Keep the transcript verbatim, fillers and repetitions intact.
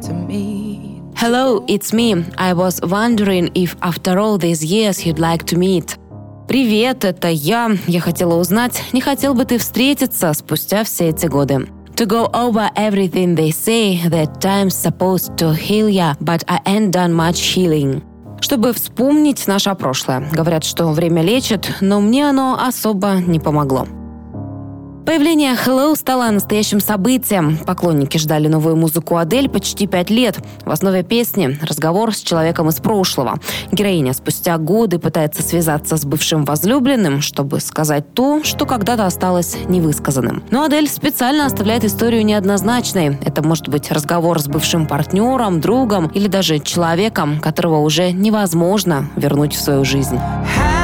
to meet. Hello, it's me. I was wondering if after all these years you'd like to meet. Привет, это я. Я хотела узнать, не хотел бы ты встретиться спустя все эти годы. To go over everything they say, that time's supposed to heal ya, but I ain't done much healing. Чтобы вспомнить наше прошлое. Говорят, что время лечит, но мне оно особо не помогло. Появление Hello стало настоящим событием. Поклонники ждали новую музыку Адель почти пять лет. В основе песни – разговор с человеком из прошлого. Героиня спустя годы пытается связаться с бывшим возлюбленным, чтобы сказать то, что когда-то осталось невысказанным. Но Адель специально оставляет историю неоднозначной. Это может быть разговор с бывшим партнером, другом или даже человеком, которого уже невозможно вернуть в свою жизнь.